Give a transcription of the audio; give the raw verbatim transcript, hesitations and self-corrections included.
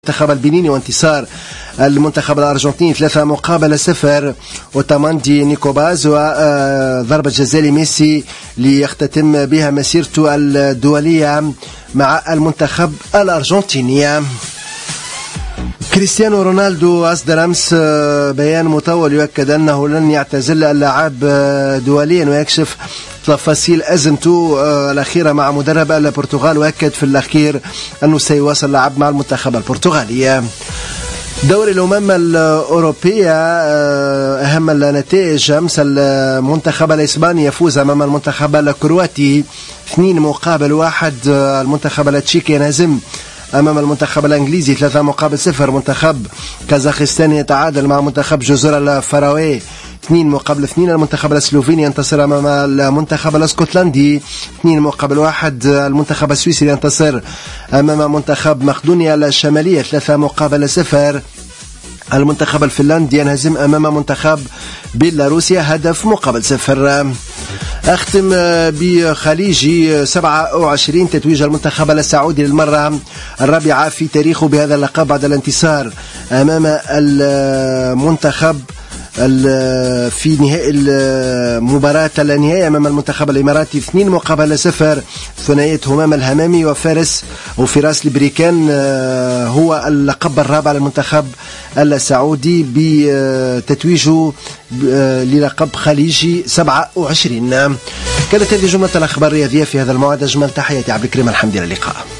المنتخب البنيني وانتصار المنتخب الأرجنتيني ثلاثة مقابل صفر، وتاماندي نيكوباز وضربة جزاء لميسي ليختتم بها مسيرته الدولية مع المنتخب الأرجنتيني. كريستيانو رونالدو أصدر أمس بيان مطول يؤكد أنه لن يعتزل اللعب دوليا ويكشف تفاصيل أزمته الأخيرة مع مدرب البرتغال، وأكد في الأخير أنه سيواصل اللعب مع المنتخب البرتغالي. دوري الأمم الأوروبية أهم النتائج أمس: المنتخب الإسباني يفوز أمام المنتخب الكرواتي اثنين مقابل واحد، المنتخب التشيكي ينهزم أمام المنتخب الإنجليزي ثلاثة مقابل صفر، منتخب كازاخستان يتعادل مع منتخب جزر الفراوي اثنين مقابل اثنين، المنتخب السلوفيني ينتصر أمام المنتخب الاسكتلندي اثنين مقابل واحد، المنتخب السويسري ينتصر أمام منتخب مقدونيا الشمالية ثلاثة مقابل صفر، المنتخب الفنلندي ينهزم أمام منتخب بيلاروسيا هدف مقابل صفر. أختم بخليجي سبعة وعشرين، تتويج المنتخب السعودي للمرة الرابعة في تاريخه بهذا اللقب بعد الانتصار أمام المنتخب في نهائي المباراة النهائية أمام المنتخب الإماراتي اثنين مقابل صفر، ثنائية همام الهمامي وفارس وفراس البريكان هو اللقب الرابع للمنتخب السعودي بتتويجه للقب خليجي سبعة وعشرين. كانت هذه جملة الأخبار الرياضية في هذا الموعد. أجمل تحياتي عبد الكريم الحمد لله، اللقاء.